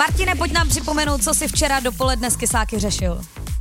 Martine, pojď nám připomenout, co jsi včera dopoledne s kysáky řešil.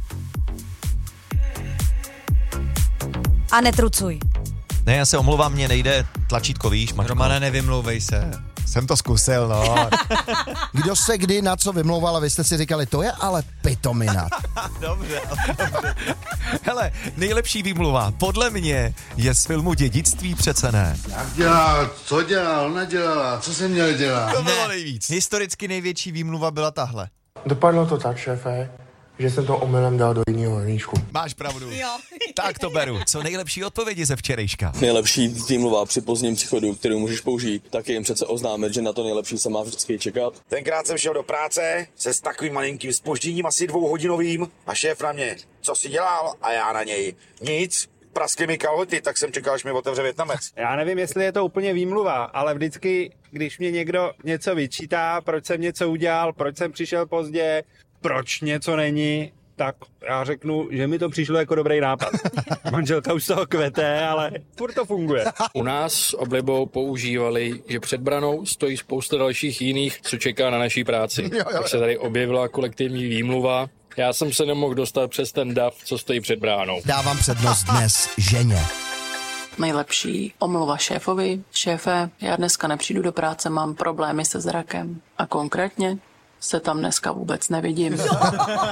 A netrucuj. Ne, já se omlouvám, mě nejde tlačítko, víš, Mařko. Romane, nevymlouvej se. Jsem to zkusil, no. Kdo se kdy na co vymlouval a vy jste si říkali, to je ale pitomina. Dobře. Hele, nejlepší výmluva podle mě je z filmu Dědictví, přece ne. Jak dělal, co dělal, nedělal, co jsem měl dělat? To bylo nejvíc. Historicky největší výmluva byla tahle. Dopadlo to tak, šéfe, že jsem to omylem dal do jiného hrníčku. Máš pravdu. Jo. Tak to beru. Co nejlepší odpovědi ze včerejška? Nejlepší výmluva při pozdním příchodu, kterou můžeš použít, tak je jim přece oznámit, že na to nejlepší se má vždycky čekat. Tenkrát jsem šel do práce se s takovým malinkým zpožděním, asi 2hodinovým, a šéf na mě, co jsi dělal? A já na něj, nic, praskly mi kalhoty, tak jsem čekal, až mi otevře Vietnamec. Já nevím, jestli je to úplně výmluva, ale vždycky, když mě někdo něco vyčítá, proč jsem něco udělal, proč jsem přišel pozdě, proč něco není, tak já řeknu, že mi to přišlo jako dobrý nápad. Manželka už z toho kvete, ale furt to funguje. U nás s oblibou používali, že před branou stojí spousta dalších jiných, co čeká na naší práci. Tak se tady objevila kolektivní výmluva. Já jsem se nemohl dostat přes ten dav, co stojí před bránou. Dávám přednost dnes ženě. Nejlepší omluva šéfovi. Šéfe, já dneska nepřijdu do práce, mám problémy se zrakem. A konkrétně se tam dneska vůbec nevidím.